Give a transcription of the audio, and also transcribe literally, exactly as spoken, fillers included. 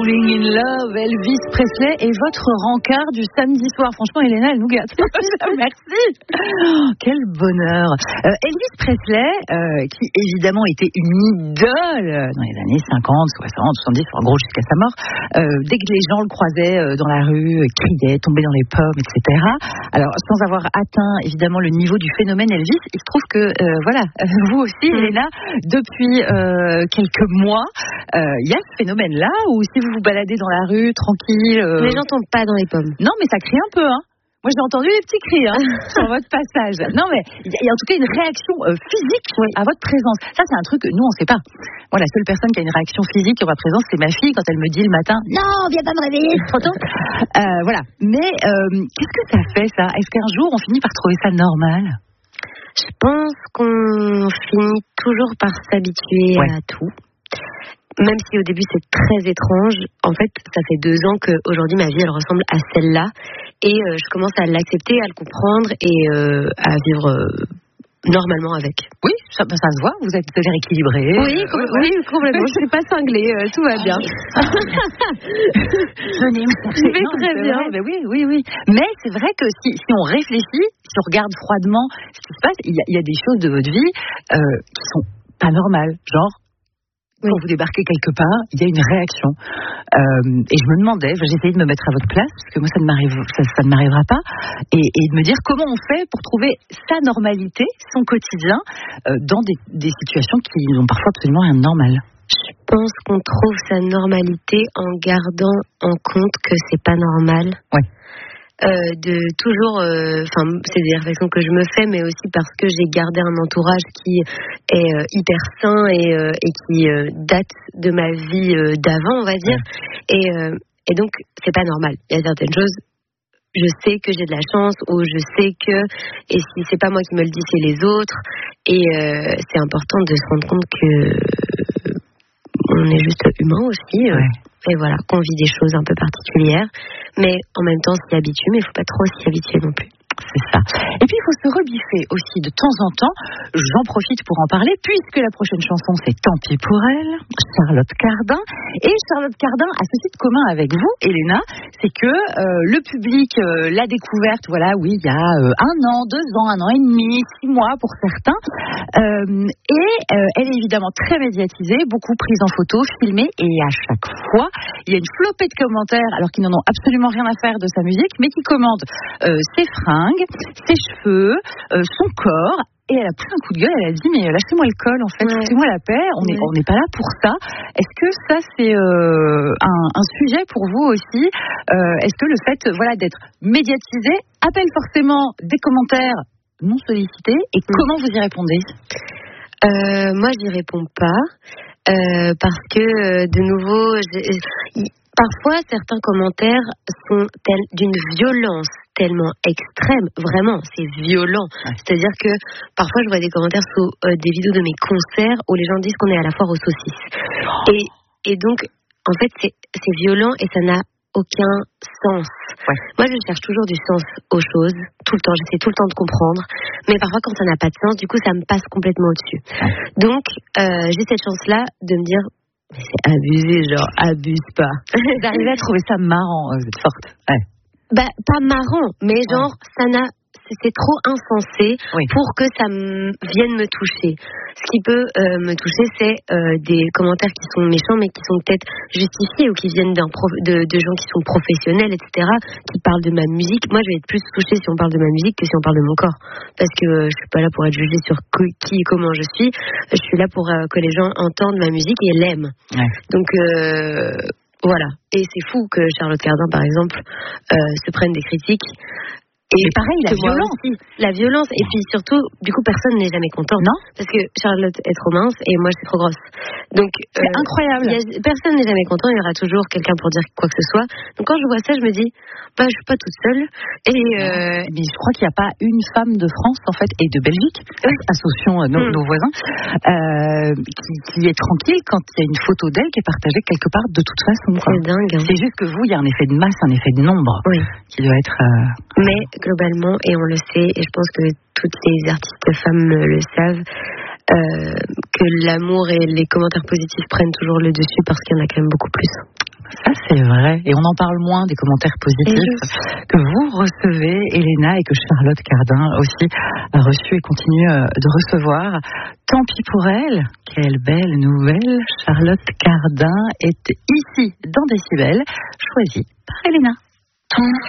Falling in Love, Elvis Presley et votre rencard du samedi soir. Franchement, Elena, elle nous gâte. Merci. Oh, quel bonheur. Euh, Elvis Presley, euh, qui évidemment était une idole dans les années cinquante, soixante, soixante-dix, en gros jusqu'à sa mort. Euh, dès que les gens le croisaient euh, dans la rue, euh, criaient, tombaient dans les pommes, et cetera. Alors, sans avoir atteint évidemment le niveau du phénomène Elvis, il se trouve que, euh, voilà, vous aussi, mmh. Elena, depuis euh, quelques mois, il euh, y a ce phénomène-là où si vous vous baladez dans la rue, tranquille... Euh... Les gens tombent pas dans les pommes. Non, mais ça crie un peu, hein. Moi, j'ai entendu les petits cris hein, sur votre passage. Non, mais il y a en tout cas une réaction euh, physique oui. à votre présence. Ça, c'est un truc que nous, on ne sait pas. Moi, la seule personne qui a une réaction physique à ma présence, c'est ma fille quand elle me dit le matin « Non, viens pas me réveiller, c'est trop tôt !» euh, Voilà. Mais euh, qu'est-ce que ça fait, ça ? Est-ce qu'un jour, on finit par trouver ça normal ? Je pense qu'on finit toujours par s'habituer ouais. à tout. Même si au début c'est très étrange, en fait ça fait deux ans qu'aujourd'hui ma vie elle ressemble à celle-là et euh, je commence à l'accepter, à le comprendre et euh, à vivre euh, normalement avec. Oui, ça, ça se voit, vous êtes l'air équilibré. Oui, com- ouais, oui, complètement, je ne suis pas cinglée, euh, tout va bien. Venez me chercher. Mais très bien. Vrai, ben oui, oui, oui. Mais c'est vrai que si, si on réfléchit, si on regarde froidement ce qui se passe, il y a, il y a des choses de votre vie euh, qui sont pas normales, genre quand oui. vous débarquez quelque part, il y a une réaction. Euh, et je me demandais, j'essayais de me mettre à votre place, parce que moi, ça ne, m'arrive, ça, ça ne m'arrivera pas, et, et de me dire comment on fait pour trouver sa normalité, son quotidien, euh, dans des, des situations qui n'ont parfois absolument rien de normal. Je pense qu'on trouve sa normalité en gardant en compte que c'est pas normal. Ouais. Euh, de toujours, enfin, euh, c'est des réflexions que je me fais, mais aussi parce que j'ai gardé un entourage qui est euh, hyper sain et, euh, et qui euh, date de ma vie euh, d'avant, on va dire. Ouais. Et, euh, et donc, c'est pas normal. Il y a certaines choses, je sais que j'ai de la chance, ou je sais que, et si c'est pas moi qui me le dis, c'est les autres. Et euh, c'est important de se rendre compte que on est juste humain aussi. Euh, ouais. Et voilà, qu'on vit des choses un peu particulières. Mais en même temps, s'y habitue, mais il ne faut pas trop s'y habituer non plus. C'est ça. Et puis, il faut se rebiffer aussi de temps en temps. J'en profite pour en parler, puisque la prochaine chanson, c'est Tant pis pour elle, Charlotte Cardin. Et Charlotte Cardin a ceci de commun avec vous, Elena, c'est que euh, le public euh, l'a découverte, voilà, oui, il y a euh, un an, deux ans, un an et demi, six mois pour certains. Euh, et euh, elle est évidemment très médiatisée, beaucoup prise en photo, filmée, et à chaque fois, il y a une flopée de commentaires, alors qu'ils n'en ont absolument rien à faire de sa musique, mais qui commandent euh, ses fringues, ses cheveux, euh, son corps, et elle a pris un coup de gueule, elle a dit mais lâchez-moi le col en fait, ouais. Laissez-moi la paix, on n'est ouais. pas là pour ça. Est-ce que ça c'est euh, un, un sujet pour vous aussi euh, Est-ce que le fait voilà, d'être médiatisé appelle forcément des commentaires non sollicités et mmh. comment vous y répondez euh, Moi j'y réponds pas euh, parce que euh, de nouveau j'ai... Parfois, certains commentaires sont tels, d'une violence tellement extrême, vraiment, c'est violent. Ouais. C'est-à-dire que parfois, je vois des commentaires sous euh, des vidéos de mes concerts où les gens disent qu'on est à la foire aux saucisses. Oh. Et, et donc, en fait, c'est, c'est violent et ça n'a aucun sens. Ouais. Moi, je cherche toujours du sens aux choses, tout le temps, j'essaie tout le temps de comprendre. Mais parfois, quand ça n'a pas de sens, du coup, ça me passe complètement au-dessus. Ouais. Donc, euh, j'ai cette chance-là de me dire... Mais c'est abusé, genre, abuse pas. Vous arrivez à trouver ça marrant, vous êtes forte. Ouais. Bah, pas marrant, mais genre, ouais. ça n'a, c'est trop insensé oui. pour que ça m- vienne me toucher. Ce qui peut euh, me toucher, c'est euh, des commentaires qui sont méchants, mais qui sont peut-être justifiés ou qui viennent d'un prof, de, de gens qui sont professionnels, et cetera, qui parlent de ma musique. Moi, je vais être plus touchée si on parle de ma musique que si on parle de mon corps. Parce que euh, je suis pas là pour être jugée sur qui et comment je suis. Je suis là pour euh, que les gens entendent ma musique et l'aiment. Ouais. Donc, euh, voilà. Et c'est fou que Charlotte Cardin, par exemple, euh, se prenne des critiques. Et mais pareil, la violence. Aussi, la violence. Et puis surtout, du coup, personne n'est jamais content. Non. Parce que Charlotte est trop mince et moi, je suis trop grosse. Donc, c'est euh, incroyable. Y a, personne n'est jamais content. Il y aura toujours quelqu'un pour dire quoi que ce soit. Donc, quand je vois ça, je me dis, bah, je suis pas toute seule. Et euh, mais je crois qu'il n'y a pas une femme de France, en fait, et de Belgique, oui. associons euh, nos, mm. nos voisins, euh, qui, qui est tranquille quand il y a une photo d'elle qui est partagée quelque part de toute façon. Quoi. C'est dingue. Hein. C'est juste que vous, il y a un effet de masse, un effet de nombre, oui. qui doit être. Euh, mais globalement, et on le sait, et je pense que toutes les artistes femmes le savent, euh, que l'amour et les commentaires positifs prennent toujours le dessus parce qu'il y en a quand même beaucoup plus. Ça, C'est vrai, et on en parle moins des commentaires positifs que vous recevez, Elena, et que Charlotte Cardin aussi a reçu et continue de recevoir. Tant pis pour elle, quelle belle nouvelle. Charlotte Cardin est ici dans Décibel, choisie par Elena.